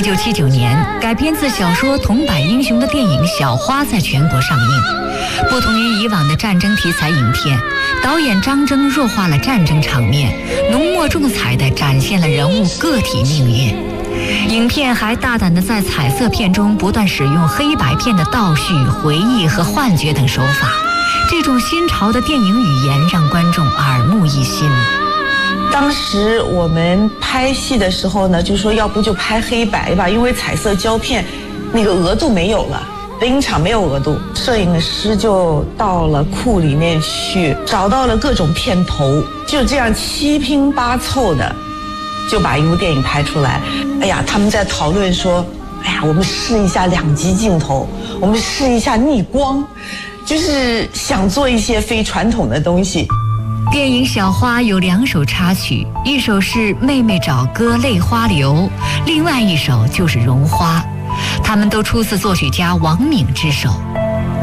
1979年，改编自小说桐柏英雄的电影《小花》在全国上映。不同于以往的战争题材影片，导演张征弱化了战争场面，浓墨重彩地展现了人物个体命运。影片还大胆地在彩色片中不断使用黑白片的倒叙、回忆和幻觉等手法，这种新潮的电影语言让观众耳目一新。 当时我们拍戏的时候呢，就说要不就拍黑白吧，因为彩色胶片那个额度没有了，电影厂没有额度，摄影师就到了库里面去找到了各种片头，就这样七拼八凑的就把一部电影拍出来。哎呀，他们在讨论说，哎呀，我们试一下2级镜头，我们试一下逆光，就是想做一些非传统的东西。 电影《小花》有2首插曲，一首是《妹妹找哥泪花流》，另外一首就是《绒花》，它们都出自作曲家王敏之手。